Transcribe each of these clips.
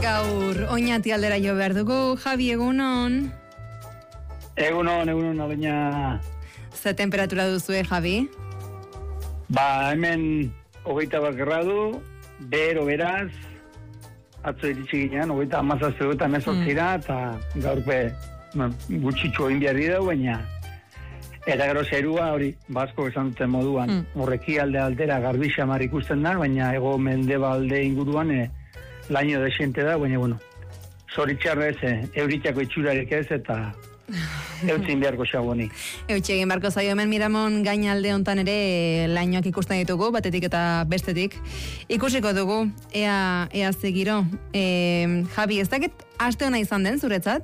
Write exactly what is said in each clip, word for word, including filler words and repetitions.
Gaur, oinati aldera jo behar dugu, Javi, egunon? Egunon, egunon, alaina. Ze temperatura duzue, Javi? Ba, hemen, hogeita bat gradu, bero beraz, atzo iritsi ginean, hogeita amazazte eta mezortzira, eta gaurpe, bueno, gutxitxo egin behar dira, baina, eta gero zerua hori, basko esan duten moduan, mm. horreki alde aldera garbixa mar ikusten da, baina ego mendebalde inguruan, e, laino desente da, baina, bueno, zoritxarrez, e, euritako itxurarik ez, eta eutzin beharko xaboni. Eutxe egin barko zaio, hemen Miramon gainalde hontan ere lainoak ikusten ditugu, batetik eta bestetik. Ikusiko dugu, ea, ea zegiro. E, Javi, ez dakit aste hona izan den zuretzat?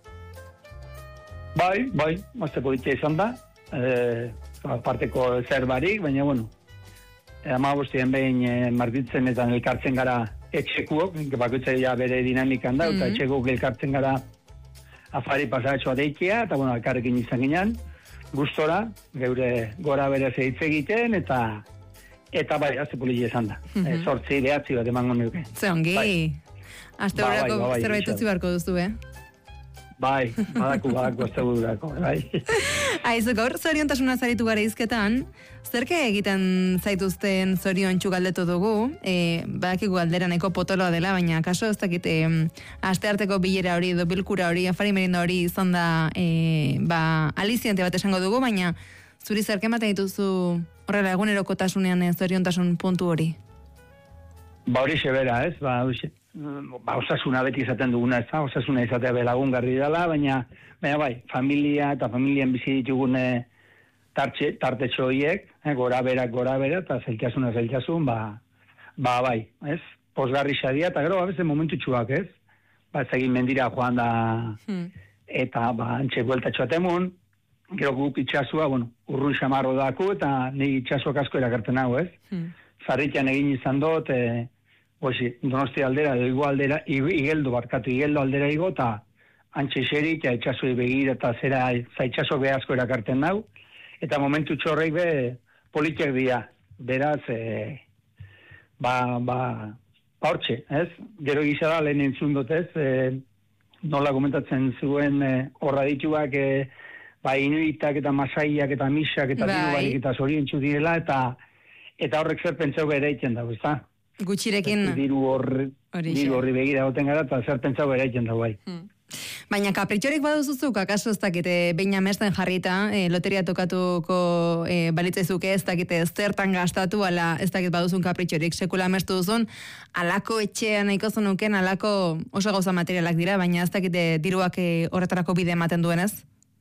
Bai, bai, aste politia izan da, e, parteko zer barik, baina, bueno, amabostien behin e, marditzen eta elkartzen gara etxekuok, bakoitzea bere dinamikan da, mm-hmm. eta etxekuok elkartzen gara afari pasatxoa deikia, eta bueno, elkarrekin izan ginen, gustora, geure gora bere zeitz egiten, eta eta bai, azte politia izan da. Mm-hmm. E, sortzi, behatzi bat emango nuke. Ze ongi, bai. Aste ba, horako ba, bai, zerbait utzi beharko duzu, eh? Bai, badaku, badaku, azte bururako, bai. Aizu, gaur zoriontasuna zaritu gara izketan, zerke egiten zaituzten zorion txugaldetu dugu, e, badakigu galdera nahiko potoloa dela, baina kaso ez dakit, e, aste arteko bilera hori, edo bilkura hori, afari merinda hori izan da, e, ba, aliziente bat esango dugu, baina zuri zerke ematen dituzu horrela egunerokotasunean e, zoriontasun puntu hori? Ba hori sebera, ez? Ba, hori ba, osasuna beti izaten duguna, ez da? Osasuna izatea belagungarri dela, baina, baina bai, familia eta familien bizi ditugune tartxe, tartetxo horiek, eh, gora berak, gora berak, eta zeltasuna zeltasun, ba, ba bai, ez? Posgarri xadia, eta gero, abeze momentu txuak, ez? Ba, ez egin mendira joan da, hmm. eta, ba, antxe bueltatxo atemun, gero guk itxasua, bueno, urrun xamarro dako, eta nire itxasuak asko erakarten hau, ez? Hmm. Zarritian egin izan dut, e, oisi, Donosti aldera, igo aldera, igeldo barkatu, igeldo aldera igo, eta antxe xerik, eta itxasoi begira, eta zera, zaitxaso behazko erakarten nau, eta momentu txorrek be, politiak dira, beraz, e, ba, ba, hortxe, ez? Gero gisa da, lehen entzun dut, ez? E, nola komentatzen zuen e, horra dituak, e, ba, inuitak eta masaiak eta misak eta diru barik eta zorientzu direla, eta eta horrek zer pentsau bere egiten dago, ez da? Gutxirekin diru horri, diru horri begira goten gara, eta zer pentsau bere egiten dago, bai. Hmm. Baina kapritxorik baduzuzuk, akaso ez dakite, behin amesten jarrita, e, loteria tokatuko e, balitzaizuke ez dakite zertan gastatu, ala ez dakit baduzun kapritxorik, sekula amestu duzun, alako etxean nahiko zenuken, alako oso gauza materialak dira, baina ez dakite diruak e, horretarako bide ematen duenez?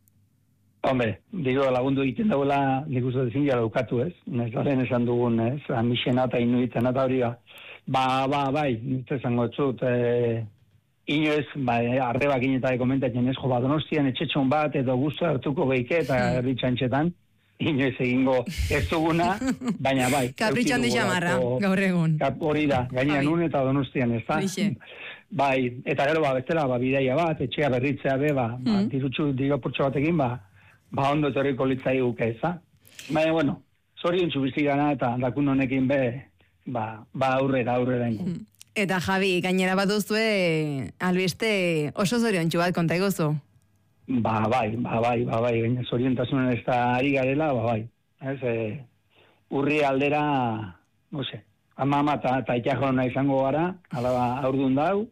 Hombre, diru lagundu egiten dagoela nik uste dezin jara ukatu, ez? Ez laren esan dugun, ez? Amixena eta inuiten eta hori ba, ba, bai, nite zango txut, e, inoez, ba, arrebak ineta komentatzen ez, jo, ba, Donostian etxetxon bat, edo guztu hartuko behike, eta erritxantxetan, inoez egingo ez duguna, baina bai. Kapritxan di xamarra, gaur egun. Hori da, gainean un eta Donostian, ez da? Bai, eta gero, ba, bestela, ba, bidaia bat, etxea berritzea be, ba, mm. ba dirutxu, digapurtxo batekin, ba, ba, ondo etorriko litzai guke, ez da? Baina, bueno, zorion txubizi gana eta dakun honekin be, ba, ba aurrera, aurrera ingo. Eta Javi, gainera bat duzue, albiste oso zorion txubat konta egozu? Ba, bai, ba, bai, ba, bai, gaina zoriontasunen ez da ari garela, ba, bai. Ez, e, urri aldera, no se, ama ama eta itxajona izango gara, alaba aurdun dau,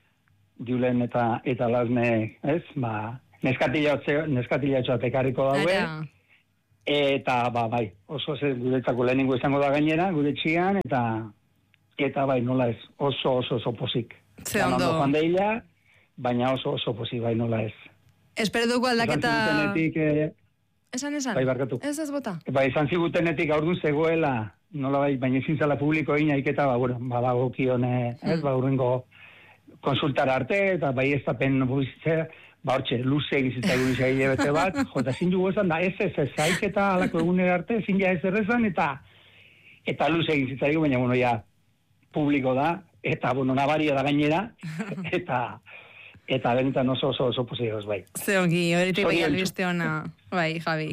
Julen eta, eta lasne, ez, ba, neskatilatxoa tekarriko daue, eta, ba, bai, oso ze, guretzako lehenengo izango da gainera, gure txian, eta, eta, bai, nola ez, oso, oso, oso posik. Ze ondo. Deila, baina oso, oso posik, bai, nola ez. Espero dugu aldaketa... Eh, esan, esan, bai, barkatu. Ez ez bota. Bai, izan zigutenetik aurdun zegoela, nola bai, baina ezin zala publiko egin aiketa, ba, bueno, ba, dago kione, ez, ba, urrengo konsultara arte, eta bai ez tapen buizitzea, ba, hortxe, luze egizitzaigu izagile bete bat, jota, zin dugu esan da, ez ez ez, aiketa alako egunera arte, zin ja ez errezan, eta eta luze egizitzaigu, baina, bueno, ja, publiko da, eta, bueno, nabaria da gainera, eta eta benetan oso oso oso positiboz, bai. Ze ongi, horitik bai albiste ona, bai, Javi.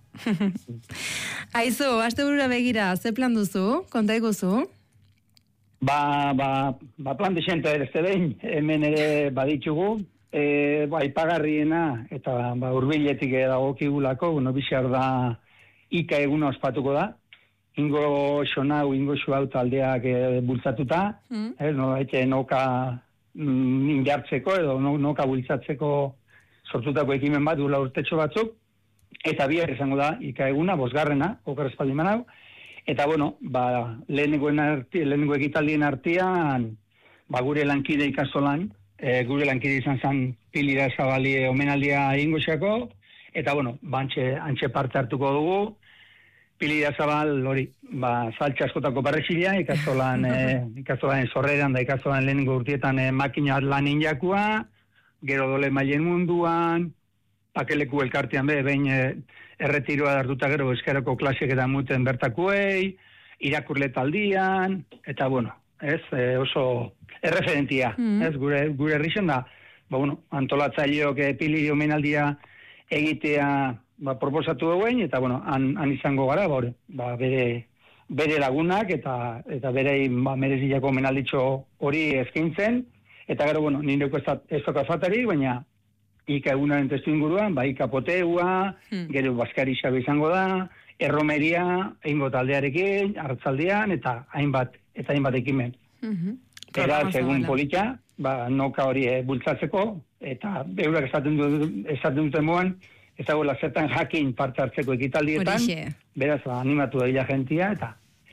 Aizu, aste burura begira, ze plan duzu, konta iguzu? Ba, ba, ba plan desente ere ez behin, hemen ere baditugu, e, ba, ipagarriena, eta ba, urbiletik dagokigulako, bueno, bixar da ika eguna ospatuko da, ingo xonau, ingo xuau taldeak e, bultzatuta, mm. ez, no, ete noka mm, indartzeko edo no, noka bultzatzeko sortutako ekimen bat, dula urtetxo batzuk, eta bihar izango da, ika eguna, bosgarrena, okar espaldiman hau, eta bueno, ba, lehenengoen arti, lehenengo ekitaldien artean, ba, gure lankide ikastolan, e, gure lankide izan zen Pilira Zabali omenaldia egingo xako, eta bueno, ba, antxe, antxe parte hartuko dugu, Pilira Zabal, hori, ba, saltxe askotako barrexila, ikastolan, e, ikastolan sorreran da ikastolan lehenengo urtietan e, makina lan injakua, gero dole mailen munduan, pakeleku elkartean be, behin e, erretiroa hartuta gero eskeroko klasek eta muten bertakuei, irakurle taldian, eta bueno, ez, e, oso erreferentia, mm. ez, gure, gure herrixen da, ba, bueno, antolatzaileok Piliri omenaldia egitea ba, proposatu duen, eta bueno, han, han izango gara, ba, ba, bere, bere lagunak, eta, eta bere ba, merezilako omenalditxo hori eskaintzen, eta gero, bueno, nireko ez toka fatari, baina ika egunaren testu inguruan, ba, ika poteua, hmm. gero Baskari Xabe izango da, erromeria, egingo taldearekin, arratzaldean, eta hainbat, eta hainbat ekimen. Mm-hmm. Era, segun polita, ba, noka hori e, bultzatzeko, eta eurak esaten du, esaten duten moan, ez dagoela zertan jakin parte hartzeko ekitaldietan, Orixe. Beraz, ba, animatu da jentia, eta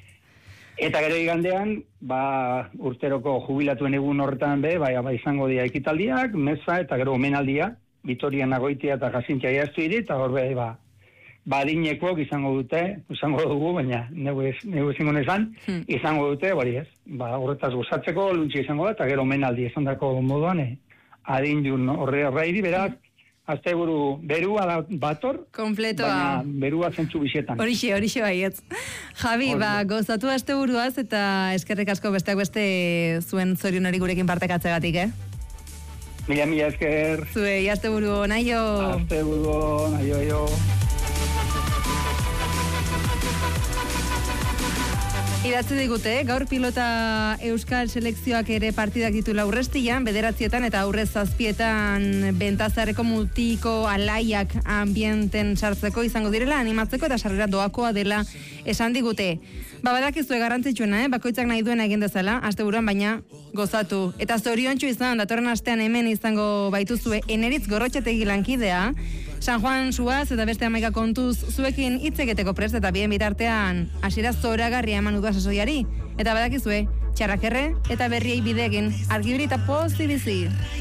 eta gero igandean, ba, urteroko jubilatuen egun horretan be, ba, ba, izango dira ekitaldiak, meza, eta gero omenaldia, Vitoria Nagoitia eta Jacintia Iaztu iri, eta horbe, ba, badinekoak izango dute, izango dugu, baina negu izango nezan, hmm. izango dute, bari ez, ba, horretaz gozatzeko, luntzi izango da, eta gero omenaldi izan dako moduan, eh, adin jun horre horreiri, beraz, azte buru berua bator, Kompletoa. Baina berua zentzu bisetan. Horixe, horixe baietz. Javi, ba, gozatu azte buruaz, eta eskerrik asko besteak beste zuen zorionari gurekin partekatzegatik, eh? Mila, mila esker. Zue, azte buru, naio. Azte buru, naio, naio. Idatzi digute, gaur pilota Euskal Selekzioak ere partidak ditu laurrestian, bederatzietan eta aurrez zazpietan bentazareko multiko alaiak ambienten sartzeko izango direla, animatzeko eta sarrera doakoa dela esan digute. Ba, badakizue garrantzitsuena, eh? Bakoitzak nahi duena egin dezala, asteburuan baina gozatu. Eta zoriontsu izan, datorren astean hemen izango baituzue Eneritz Gorrotxategi lankidea, San Juan Suaz eta beste hamaika kontuz zuekin hitzeketeko prest eta bien bitartean hasiera zoragarria eman uda sasoiari. Eta badakizue, txarrakerre eta berriei bidegin argibri eta pozi bizi.